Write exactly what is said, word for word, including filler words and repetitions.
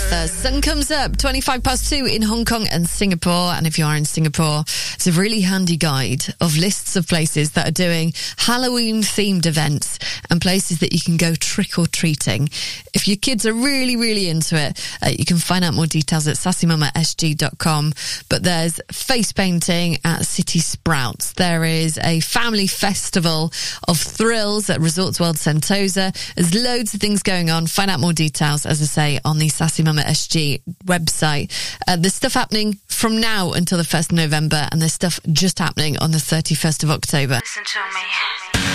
The sun comes up twenty-five past two in Hong Kong and Singapore. And if you are in Singapore, it's a really handy guide of lists of places that are doing Halloween themed events and places that you can go trick or treating. If your kids are really, really into it, uh, you can find out more details at sassy mama s g dot com. But there's face painting at City Sprouts. There is a family festival of thrills at Resorts World Sentosa. There's loads of things going on. Find out more details, as I say, on the Sassy Mama S G website. Uh, there's stuff happening from now until the first of November, and there's stuff just happening on the thirty-first of October. Listen to me.